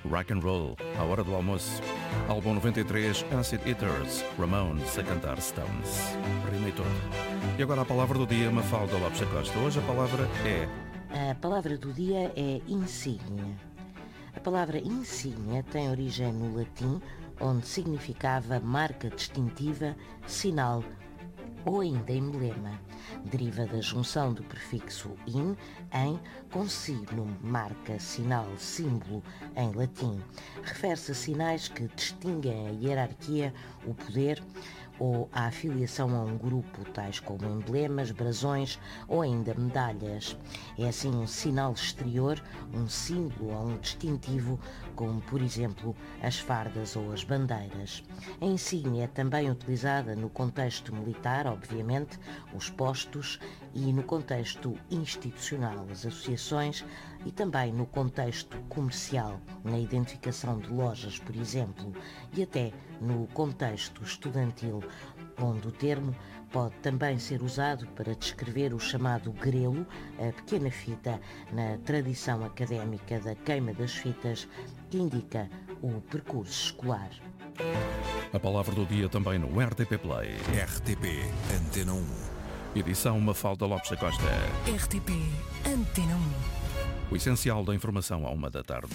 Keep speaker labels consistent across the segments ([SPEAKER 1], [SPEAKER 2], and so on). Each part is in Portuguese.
[SPEAKER 1] Rock and Roll, à hora do almoço. Álbum 93, Acid Eaters, Ramones a cantar Stones. Rimei todo. E agora a palavra do dia, Mafalda Lopes da Costa. Hoje a palavra é...
[SPEAKER 2] A palavra do dia é insígnia. A palavra insígnia tem origem no latim, onde significava marca distintiva, sinal ou ainda emblema. Deriva da junção do prefixo in, em, com signum, marca, sinal, símbolo, em latim. Refere-se a sinais que distinguem a hierarquia, o poder ou a afiliação a um grupo, tais como emblemas, brasões ou ainda medalhas. É assim um sinal exterior, um símbolo ou um distintivo, como por exemplo as fardas ou as bandeiras. A insígnia é também utilizada no contexto militar, obviamente, os postos, e no contexto institucional, as associações, e também no contexto comercial, na identificação de lojas, por exemplo, e até no contexto estudantil, onde o termo pode também ser usado para descrever o chamado grelo, a pequena fita na tradição académica da queima das fitas, que indica o percurso escolar.
[SPEAKER 1] A palavra do dia também no RTP Play.
[SPEAKER 3] RTP Antena 1.
[SPEAKER 1] Edição Mafalda Lopes da Costa.
[SPEAKER 4] RTP Antena 1.
[SPEAKER 1] O essencial da informação à 1 da tarde.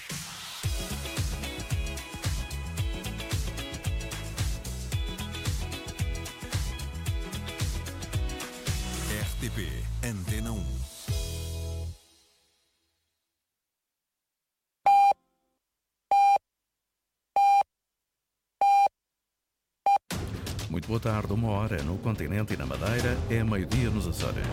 [SPEAKER 3] RTP Antena 1.
[SPEAKER 1] Muito boa tarde, 1h no continente e na Madeira, é meio-dia nos Açores.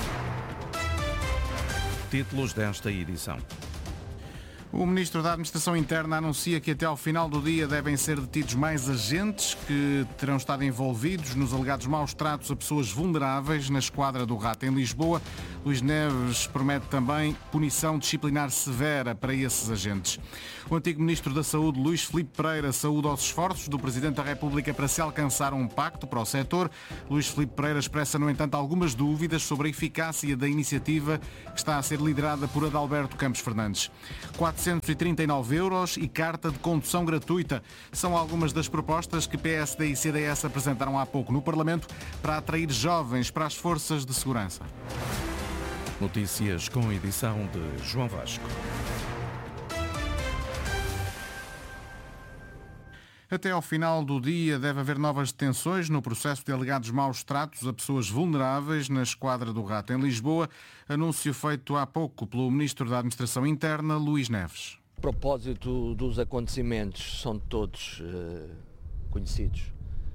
[SPEAKER 1] Títulos desta edição.
[SPEAKER 5] O Ministro da Administração Interna anuncia que até ao final do dia devem ser detidos mais agentes que terão estado envolvidos nos alegados maus tratos a pessoas vulneráveis na Esquadra do Rato em Lisboa. Luís Neves promete também punição disciplinar severa para esses agentes. O antigo Ministro da Saúde, Luís Filipe Pereira, saúda aos esforços do Presidente da República para se alcançar um pacto para o setor. Luís Filipe Pereira expressa, no entanto, algumas dúvidas sobre a eficácia da iniciativa que está a ser liderada por Adalberto Campos Fernandes. 439 euros e carta de condução gratuita são algumas das propostas que PSD e CDS apresentaram há pouco no Parlamento para atrair jovens para as forças de segurança.
[SPEAKER 1] Notícias com edição de João Vasco.
[SPEAKER 5] Até ao final do dia deve haver novas detenções no processo de alegados maus tratos a pessoas vulneráveis na Esquadra do Rato em Lisboa. Anúncio feito há pouco pelo Ministro da Administração Interna, Luís Neves.
[SPEAKER 6] A propósito dos acontecimentos, são todos conhecidos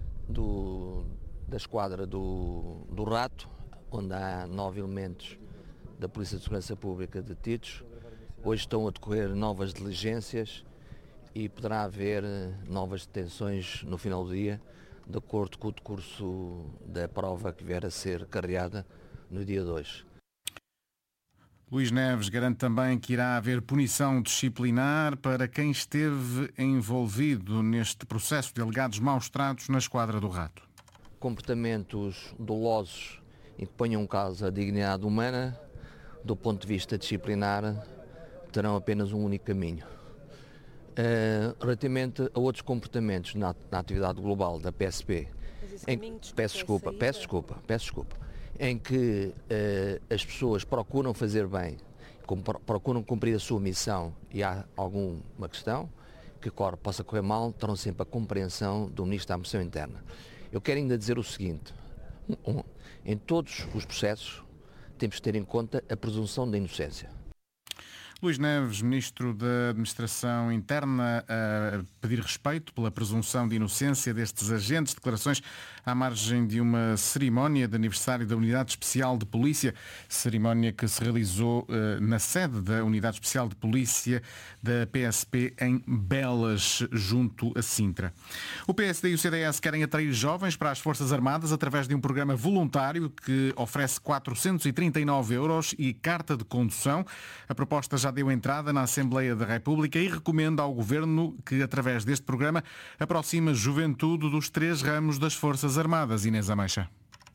[SPEAKER 6] da Esquadra do Rato, onde há 9 elementos da Polícia de Segurança Pública detidos. Hoje estão a decorrer novas diligências e poderá haver novas detenções no final do dia, de acordo com o decurso da prova que vier a ser carreada no dia 2.
[SPEAKER 5] Luís Neves garante também que irá haver punição disciplinar para quem esteve envolvido neste processo de alegados maus tratos na Esquadra do Rato.
[SPEAKER 6] Comportamentos dolosos e que ponham em causa a dignidade humana, do ponto de vista disciplinar, terão apenas um único caminho. Relativamente a outros comportamentos na atividade global da PSP, peço desculpa, em que as pessoas procuram fazer bem, procuram cumprir a sua missão e há alguma questão que possa correr mal, terão sempre a compreensão do Ministro da Administração Interna. Eu quero ainda dizer o seguinte, em todos os processos temos que ter em conta a presunção da inocência.
[SPEAKER 5] Luís Neves, Ministro da Administração Interna, a pedir respeito pela presunção de inocência destes agentes. Declarações à margem de uma cerimónia de aniversário da Unidade Especial de Polícia, cerimónia que se realizou na sede da Unidade Especial de Polícia da PSP em Belas, junto a Sintra. O PSD e o CDS querem atrair jovens para as Forças Armadas através de um programa voluntário que oferece 439 euros e carta de condução. A proposta já deu entrada na Assembleia da República e recomenda ao Governo que, através deste programa, aproxime a juventude dos 3 ramos das Forças Armadas. Inês Ameixa.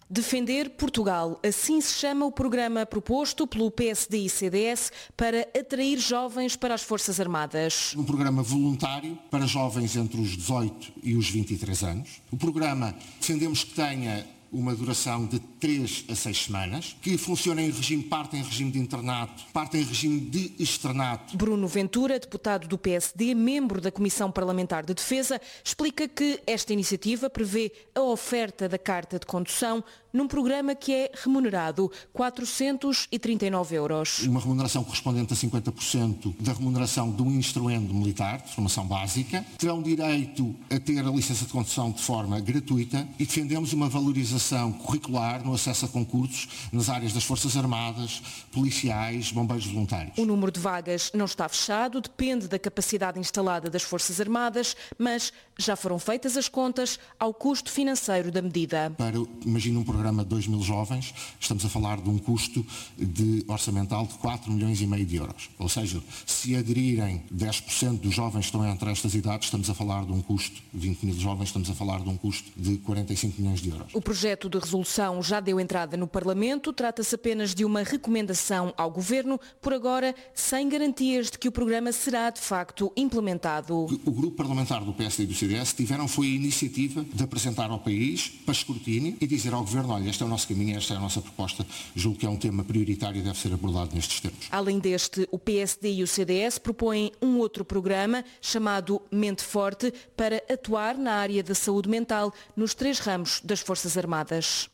[SPEAKER 7] Defender Portugal, assim se chama o programa proposto pelo PSD e CDS para atrair jovens para as Forças Armadas.
[SPEAKER 8] Um programa voluntário para jovens entre os 18 e os 23 anos. O programa defendemos que tenha uma duração de 3 a 6 semanas, que funciona em regime, parte em regime de internato, parte em regime de externato.
[SPEAKER 7] Bruno Ventura, deputado do PSD, membro da Comissão Parlamentar de Defesa, explica que esta iniciativa prevê a oferta da carta de condução num programa que é remunerado 439 euros.
[SPEAKER 8] Uma remuneração correspondente a 50% da remuneração de um instruendo militar, de formação básica. Terão direito a ter a licença de condução de forma gratuita e defendemos uma valorização curricular no acesso a concursos nas áreas das Forças Armadas, policiais, bombeiros voluntários.
[SPEAKER 7] O número de vagas não está fechado, depende da capacidade instalada das Forças Armadas, mas já foram feitas as contas ao custo financeiro da medida.
[SPEAKER 8] Imagina um programa de 2.000 jovens, estamos a falar de um custo orçamental de 4,5 milhões de euros. Ou seja, se aderirem 10% dos jovens que estão entre estas idades, estamos a falar de um custo, 20.000 jovens, estamos a falar de um custo de 45 milhões de euros.
[SPEAKER 7] O projeto de resolução já deu entrada no Parlamento, trata-se apenas de uma recomendação ao Governo, por agora sem garantias de que o programa será de facto implementado.
[SPEAKER 8] O grupo parlamentar do PSD e do CDS tiveram foi a iniciativa de apresentar ao país para escrutínio e dizer ao Governo, olha, este é o nosso caminho, esta é a nossa proposta, julgo que é um tema prioritário e deve ser abordado nestes termos.
[SPEAKER 7] Além deste, o PSD e o CDS propõem um outro programa chamado Mente Forte para atuar na área da saúde mental nos 3 ramos das Forças Armadas.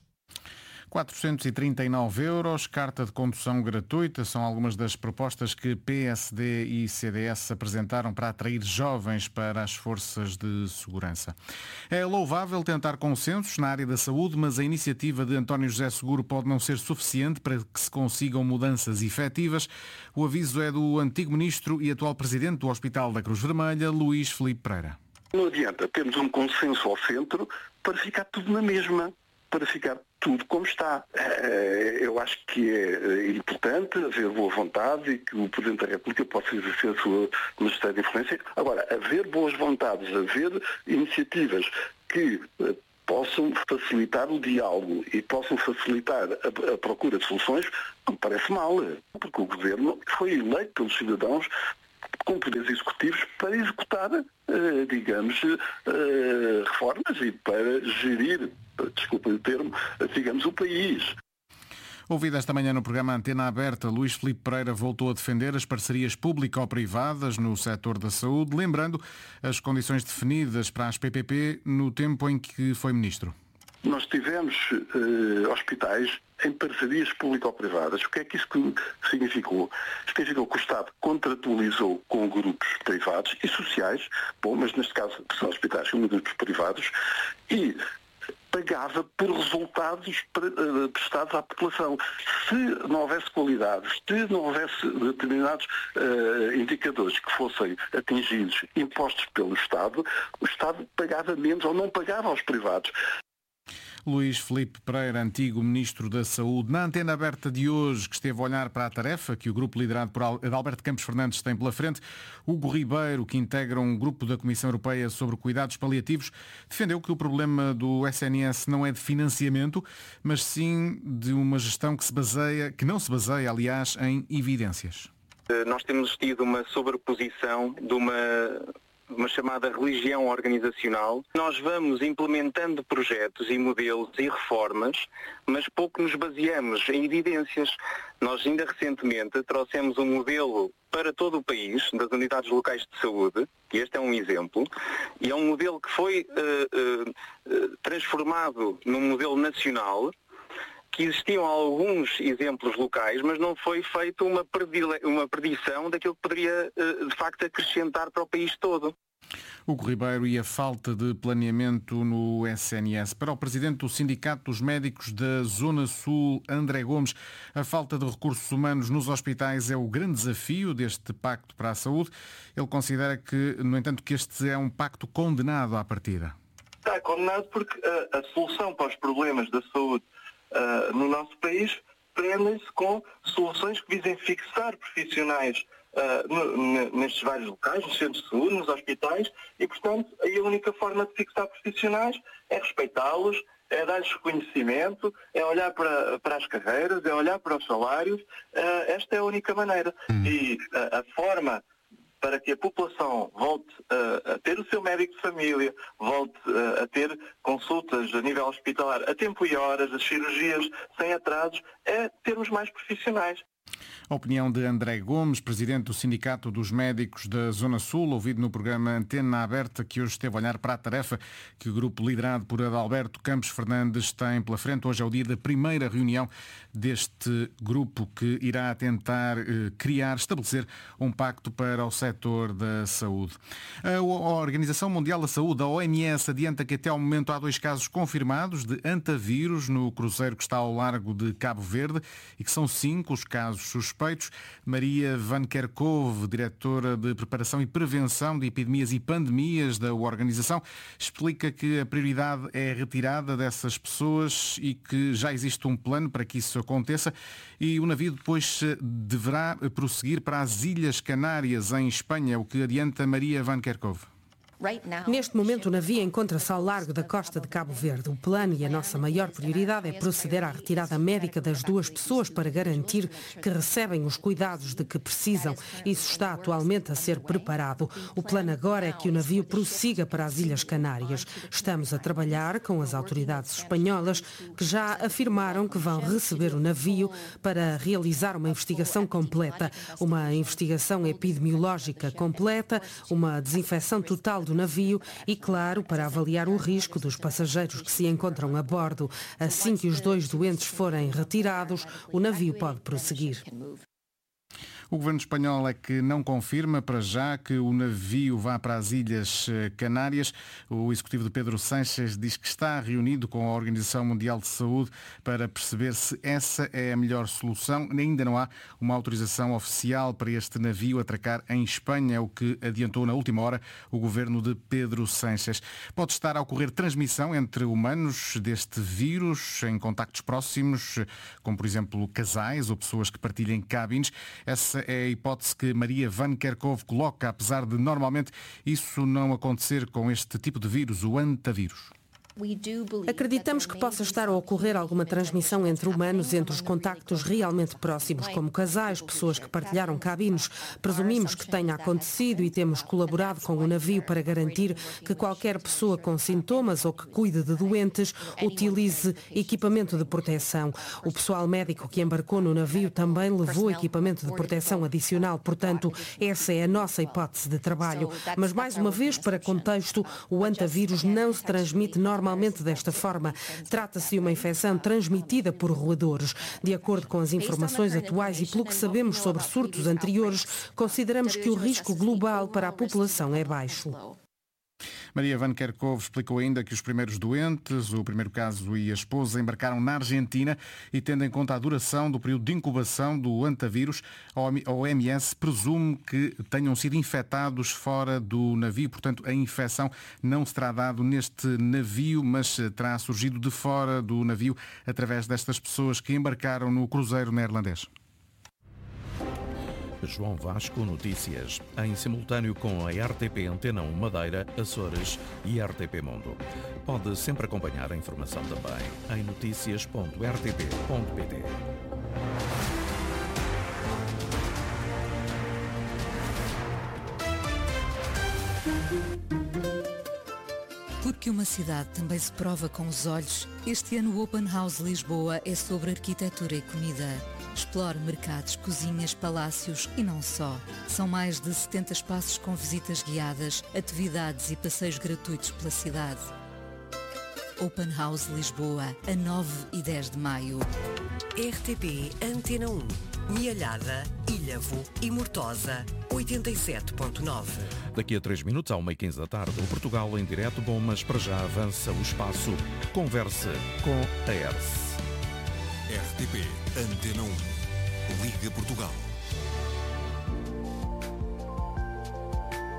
[SPEAKER 5] 439 euros, carta de condução gratuita, são algumas das propostas que PSD e CDS apresentaram para atrair jovens para as forças de segurança. É louvável tentar consensos na área da saúde, mas a iniciativa de António José Seguro pode não ser suficiente para que se consigam mudanças efetivas. O aviso é do antigo ministro e atual presidente do Hospital da Cruz Vermelha, Luís Filipe Pereira.
[SPEAKER 9] Não adianta termos um consenso ao centro para ficar tudo na mesma, para ficar tudo como está. Eu acho que é importante haver boa vontade e que o Presidente da República possa exercer a sua majestade de influência. Agora, haver boas vontades, haver iniciativas que possam facilitar o diálogo e possam facilitar a procura de soluções, não me parece mal, porque o Governo foi eleito pelos cidadãos com poderes executivos para executar, reformas e para gerir, desculpa o termo, digamos, o país.
[SPEAKER 5] Ouvido esta manhã no programa Antena Aberta, Luís Filipe Pereira voltou a defender as parcerias público-privadas no setor da saúde, lembrando as condições definidas para as PPP no tempo em que foi ministro.
[SPEAKER 9] Nós tivemos hospitais em parcerias público-privadas. O que é que isso significou? Significou que o Estado contratualizou com grupos privados e sociais, mas neste caso são hospitais com grupos privados, e pagava por resultados prestados à população. Se não houvesse qualidade, se não houvesse determinados indicadores que fossem atingidos, impostos pelo Estado, o Estado pagava menos ou não pagava aos privados.
[SPEAKER 5] Luís Filipe Pereira, antigo Ministro da Saúde, na Antena Aberta de hoje, que esteve a olhar para a tarefa que o grupo liderado por Adalberto Campos Fernandes tem pela frente, Hugo Ribeiro, que integra um grupo da Comissão Europeia sobre cuidados paliativos, defendeu que o problema do SNS não é de financiamento, mas sim de uma gestão que não se baseia, aliás, em evidências.
[SPEAKER 10] Nós temos tido uma sobreposição de uma chamada religião organizacional. Nós vamos implementando projetos e modelos e reformas, mas pouco nos baseamos em evidências. Nós ainda recentemente trouxemos um modelo para todo o país, das unidades locais de saúde, e este é um exemplo, e é um modelo que foi transformado num modelo nacional, que existiam alguns exemplos locais, mas não foi feita uma predição daquilo que poderia, de facto, acrescentar para o país todo.
[SPEAKER 5] Hugo Ribeiro e a falta de planeamento no SNS. Para o presidente do Sindicato dos Médicos da Zona Sul, André Gomes, a falta de recursos humanos nos hospitais é o grande desafio deste Pacto para a Saúde. Ele considera que, no entanto, que este é um pacto condenado à partida.
[SPEAKER 11] Está condenado porque a solução para os problemas da saúde no nosso país prendem-se com soluções que visem fixar profissionais nestes vários locais, nos centros de saúde, nos hospitais, e, portanto, aí a única forma de fixar profissionais é respeitá-los, é dar-lhes reconhecimento, é olhar para as carreiras, é olhar para os salários. Esta é a única maneira. E a forma para que a população volte a ter o seu médico de família, volte a ter consultas a nível hospitalar a tempo e horas, as cirurgias sem atrasos, é termos mais profissionais.
[SPEAKER 5] A opinião de André Gomes, presidente do Sindicato dos Médicos da Zona Sul, ouvido no programa Antena Aberta, que hoje esteve a olhar para a tarefa que o grupo liderado por Adalberto Campos Fernandes tem pela frente. Hoje é o dia da primeira reunião deste grupo que irá tentar estabelecer um pacto para o setor da saúde. A Organização Mundial da Saúde, a OMS, adianta que até ao momento há 2 casos confirmados de antavírus no cruzeiro que está ao largo de Cabo Verde e que são 5 os casos suspeitos. Maria Van Kerkhove, diretora de Preparação e Prevenção de Epidemias e Pandemias da organização, explica que a prioridade é a retirada dessas pessoas e que já existe um plano para que isso aconteça e o navio depois deverá prosseguir para as Ilhas Canárias, em Espanha, o que adianta Maria Van Kerkhove.
[SPEAKER 12] Neste momento o navio encontra-se ao largo da costa de Cabo Verde. O plano e a nossa maior prioridade é proceder à retirada médica das 2 pessoas para garantir que recebem os cuidados de que precisam. Isso está atualmente a ser preparado. O plano agora é que o navio prossiga para as Ilhas Canárias. Estamos a trabalhar com as autoridades espanholas que já afirmaram que vão receber o navio para realizar uma investigação completa, uma investigação epidemiológica completa, uma desinfecção total do navio e, claro, para avaliar o risco dos passageiros que se encontram a bordo. Assim que os 2 doentes forem retirados, o navio pode prosseguir.
[SPEAKER 5] O governo espanhol é que não confirma para já que o navio vá para as Ilhas Canárias. O executivo de Pedro Sánchez diz que está reunido com a Organização Mundial de Saúde para perceber se essa é a melhor solução. Ainda não há uma autorização oficial para este navio atracar em Espanha, é o que adiantou na última hora o governo de Pedro Sánchez. Pode estar a ocorrer transmissão entre humanos deste vírus em contactos próximos, como por exemplo casais ou pessoas que partilhem cabines. Essa é a hipótese que Maria Van Kerkhove coloca, apesar de normalmente isso não acontecer com este tipo de vírus, o antavírus.
[SPEAKER 12] Acreditamos que possa estar a ocorrer alguma transmissão entre humanos entre os contactos realmente próximos, como casais, pessoas que partilharam cabines. Presumimos que tenha acontecido e temos colaborado com o navio para garantir que qualquer pessoa com sintomas ou que cuide de doentes utilize equipamento de proteção. O pessoal médico que embarcou no navio também levou equipamento de proteção adicional, portanto, essa é a nossa hipótese de trabalho. Mas, mais uma vez, para contexto, o antavírus não se transmite normalmente desta forma. Trata-se de uma infecção transmitida por roedores. De acordo com as informações atuais e pelo que sabemos sobre surtos anteriores, consideramos que o risco global para a população é baixo.
[SPEAKER 5] Maria Van Kerkhove explicou ainda que os primeiros doentes, o primeiro caso e a esposa, embarcaram na Argentina e, tendo em conta a duração do período de incubação do antavírus, a OMS presume que tenham sido infectados fora do navio. Portanto, a infecção não se terá dado neste navio, mas terá surgido de fora do navio através destas pessoas que embarcaram no cruzeiro neerlandês.
[SPEAKER 1] João Vasco Notícias, em simultâneo com a RTP Antena 1 Madeira, Açores e RTP Mundo. Pode sempre acompanhar a informação também em noticias.rtp.pt.
[SPEAKER 13] Porque uma cidade também se prova com os olhos, este ano o Open House Lisboa é sobre arquitetura e comida. Explore mercados, cozinhas, palácios e não só. São mais de 70 espaços com visitas guiadas, atividades e passeios gratuitos pela cidade. Open House Lisboa, a 9 e 10 de maio.
[SPEAKER 4] RTP Antena 1, Mialhada, Ilhavo e Mortosa, 87.9.
[SPEAKER 1] Daqui a 3 minutos, à 1h15 da tarde, o Portugal em direto. Bom, mas para já avança o espaço. Converse com a ERSE.
[SPEAKER 3] RTP Antena 1, Liga Portugal.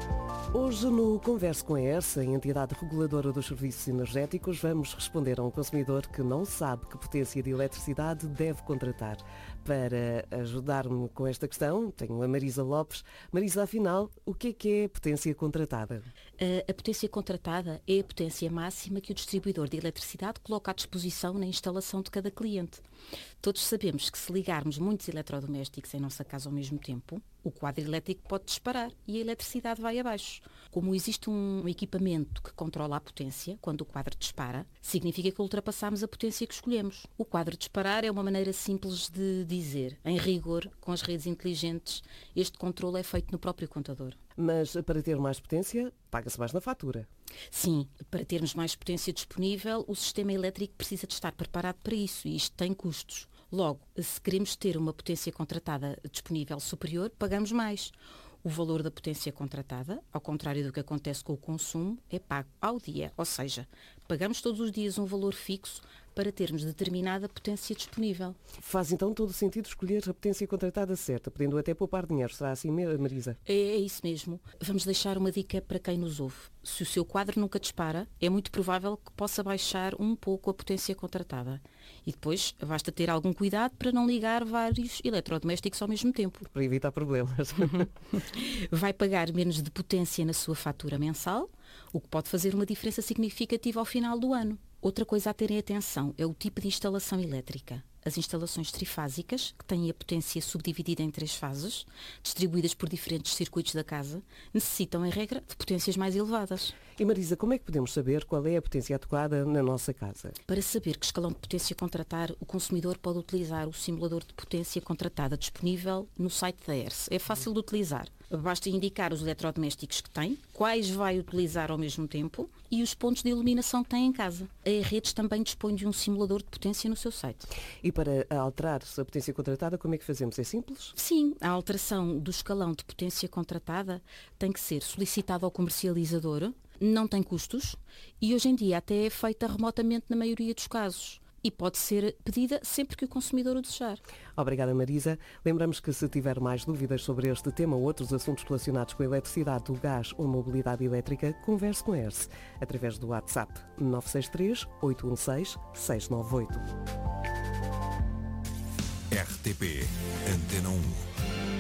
[SPEAKER 14] Hoje no Converse com a ERSE, a entidade reguladora dos serviços energéticos, vamos responder a um consumidor que não sabe que potência de eletricidade deve contratar. Para ajudar-me com esta questão, tenho a Marisa Lopes. Marisa, afinal, o que é potência contratada?
[SPEAKER 15] A potência contratada é a potência máxima que o distribuidor de eletricidade coloca à disposição na instalação de cada cliente. Todos sabemos que se ligarmos muitos eletrodomésticos em nossa casa ao mesmo tempo, o quadro elétrico pode disparar e a eletricidade vai abaixo. Como existe um equipamento que controla a potência, quando o quadro dispara, significa que ultrapassamos a potência que escolhemos. O quadro disparar é uma maneira simples de dizer. Em rigor, com as redes inteligentes, este controle é feito no próprio contador.
[SPEAKER 14] Mas para ter mais potência, paga-se mais na fatura.
[SPEAKER 15] Sim, para termos mais potência disponível, o sistema elétrico precisa de estar preparado para isso e isto tem custos. Logo, se queremos ter uma potência contratada disponível superior, pagamos mais. O valor da potência contratada, ao contrário do que acontece com o consumo, é pago ao dia, ou seja, pagamos todos os dias um valor fixo para termos determinada potência disponível.
[SPEAKER 14] Faz então todo o sentido escolher a potência contratada certa, podendo até poupar dinheiro. Será assim, Marisa?
[SPEAKER 15] É isso mesmo. Vamos deixar uma dica para quem nos ouve. Se o seu quadro nunca dispara, é muito provável que possa baixar um pouco a potência contratada. E depois basta ter algum cuidado para não ligar vários eletrodomésticos ao mesmo tempo.
[SPEAKER 14] Para evitar problemas.
[SPEAKER 15] Vai pagar menos de potência na sua fatura mensal, o que pode fazer uma diferença significativa ao final do ano. Outra coisa a terem atenção é o tipo de instalação elétrica. As instalações trifásicas, que têm a potência subdividida em 3 fases, distribuídas por diferentes circuitos da casa, necessitam, em regra, de potências mais elevadas.
[SPEAKER 14] E Marisa, como é que podemos saber qual é a potência adequada na nossa casa?
[SPEAKER 15] Para saber que escalão de potência contratar, o consumidor pode utilizar o simulador de potência contratada disponível no site da ERSE. É fácil de utilizar. Basta indicar os eletrodomésticos que tem, quais vai utilizar ao mesmo tempo e os pontos de iluminação que tem em casa. A Redes também dispõe de um simulador de potência no seu site.
[SPEAKER 14] E para alterar a potência contratada, como é que fazemos? É simples?
[SPEAKER 15] Sim, a alteração do escalão de potência contratada tem que ser solicitada ao comercializador, não tem custos e hoje em dia até é feita remotamente na maioria dos casos. E pode ser pedida sempre que o consumidor o desejar.
[SPEAKER 14] Obrigada, Marisa. Lembramos que se tiver mais dúvidas sobre este tema ou outros assuntos relacionados com a eletricidade, o gás ou mobilidade elétrica, converse com a ERSE através do WhatsApp 963 816 698.
[SPEAKER 3] RTP Antena 1.